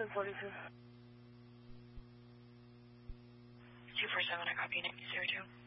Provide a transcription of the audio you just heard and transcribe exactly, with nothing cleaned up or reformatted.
ten forty-two. two four seven, I copy Nick zero two.